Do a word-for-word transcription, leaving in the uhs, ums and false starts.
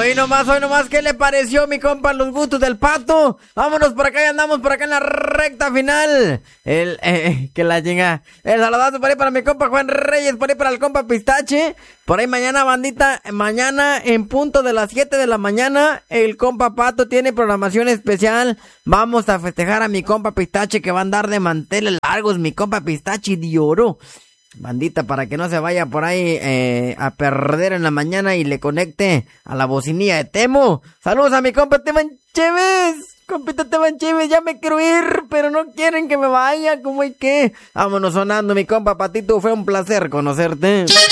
Hoy nomás, hoy nomás, ¿qué le pareció, mi compa, los gustos del Pato? Vámonos por acá, ya andamos por acá en la recta final. El, eh, que la chinga. El saludazo por ahí para mi compa Juan Reyes, por ahí para el compa Pistache. Por ahí mañana, bandita, mañana en punto de las siete de la mañana, el compa Pato tiene programación especial. Vamos a festejar a mi compa Pistache que va a andar de manteles largos, mi compa Pistache de oro. Bandita, para que no se vaya por ahí eh, a perder en la mañana y le conecte a la bocinilla de Temo. Saludos a mi compa Teban Chévez. Compita Teban Chévez, ya me quiero ir, pero no quieren que me vaya, ¿cómo hay que? Vámonos sonando, mi compa Patito, fue un placer conocerte.